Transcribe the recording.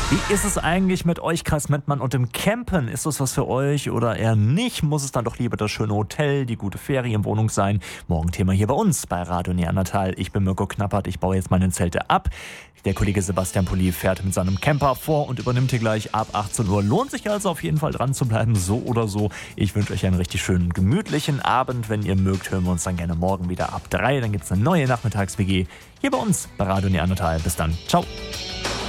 Wie ist es eigentlich mit euch, Kreis Mettmann, und dem Campen? Ist das was für euch oder eher nicht? Muss es dann doch lieber das schöne Hotel, die gute Ferienwohnung sein? Morgen Thema hier bei uns bei Radio Neandertal. Ich bin Mirko Knappert, ich baue jetzt meine Zelte ab. Der Kollege Sebastian Pulli fährt mit seinem Camper vor und übernimmt hier gleich ab 18 Uhr. Lohnt sich also auf jeden Fall dran zu bleiben, so oder so. Ich wünsche euch einen richtig schönen, gemütlichen Abend. Wenn ihr mögt, hören wir uns dann gerne morgen wieder ab 3. Dann gibt es eine neue Nachmittags-WG hier bei uns bei Radio Neandertal. Bis dann. Ciao.